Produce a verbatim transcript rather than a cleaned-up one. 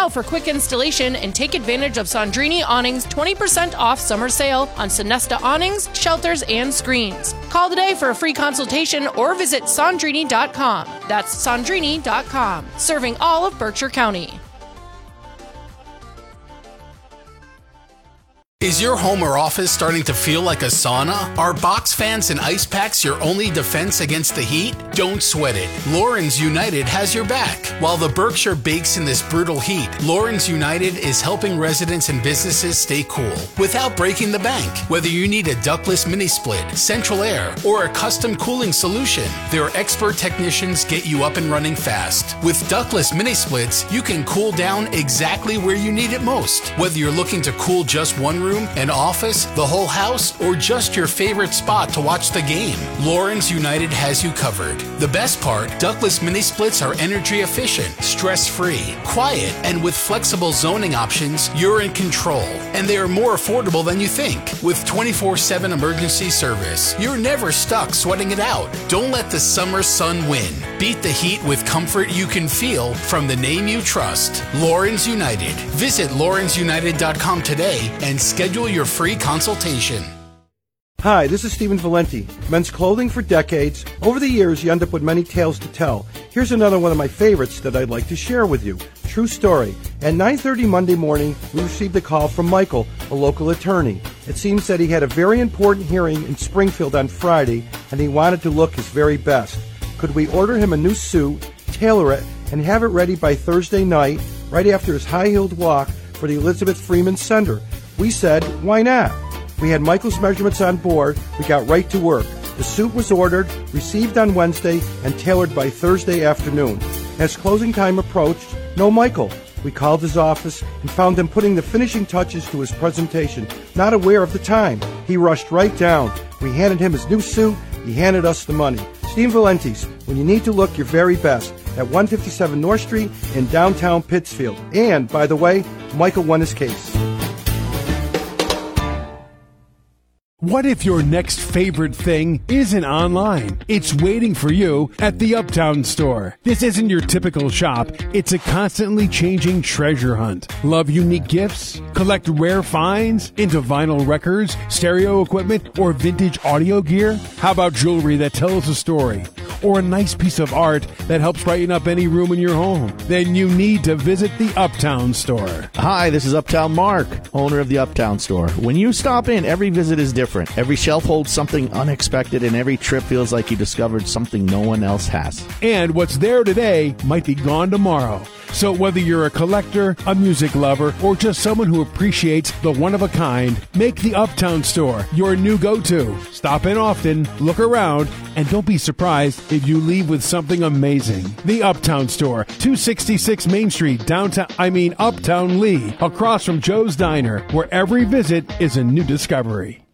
now for quick installation and take advantage of Sandrini Awning's twenty percent off summer sale on Sonesta awnings, shelters, and screens. Call today for a free consultation or visit Sandrini dot com. That's Sandrini dot com, serving all of Berkshire County. Is your home or office starting to feel like a sauna? Are box fans and ice packs your only defense against the heat? Don't sweat it. Lawrence United has your back. While the Berkshire bakes in this brutal heat, Lawrence United is helping residents and businesses stay cool without breaking the bank. Whether you need a ductless mini split, central air, or a custom cooling solution, their expert technicians get you up and running fast. With ductless mini splits, you can cool down exactly where you need it most. Whether you're looking to cool just one room, an office, the whole house, or just your favorite spot to watch the game, Lawrence United has you covered. The best part, ductless mini splits are energy efficient, stress-free, quiet, and with flexible zoning options, you're in control. And they are more affordable than you think. With twenty-four seven emergency service, you're never stuck sweating it out. Don't let the summer sun win. Beat the heat with comfort you can feel from the name you trust, Lawrence United. Visit Lawrence United dot com today and schedule your free consultation. Hi, this is Stephen Valenti. Men's clothing for decades. Over the years, you end up with many tales to tell. Here's another one of my favorites that I'd like to share with you. True story. At nine thirty Monday morning, we received a call from Michael, a local attorney. It seems that he had a very important hearing in Springfield on Friday, and he wanted to look his very best. Could we order him a new suit, tailor it, and have it ready by Thursday night, right after his high-heeled walk for the Elizabeth Freeman Center? We said, why not? We had Michael's measurements on board. We got right to work. The suit was ordered, received on Wednesday, and tailored by Thursday afternoon. As closing time approached, no Michael. We called his office and found him putting the finishing touches to his presentation, not aware of the time. He rushed right down. We handed him his new suit. He handed us the money. Steve Valenti's, when you need to look your very best, at one fifty-seven North Street in downtown Pittsfield. And, by the way, Michael won his case. What if your next favorite thing isn't online? It's waiting for you at the Uptown Store. This isn't your typical shop. It's a constantly changing treasure hunt. Love unique gifts? Collect rare finds? Into vinyl records, stereo equipment, or vintage audio gear? How about jewelry that tells a story? Or a nice piece of art that helps brighten up any room in your home? Then you need to visit the Uptown Store. Hi, this is Uptown Mark, owner of the Uptown Store. When you stop in, every visit is different. Every shelf holds something unexpected, and every trip feels like you discovered something no one else has. And what's there today might be gone tomorrow. So whether you're a collector, a music lover, or just someone who appreciates the one-of-a-kind, make the Uptown Store your new go-to. Stop in often, look around, and don't be surprised if you leave with something amazing. The Uptown Store, two sixty-six Main Street, downtown, I mean Uptown Lee, across from Joe's Diner, where every visit is a new discovery.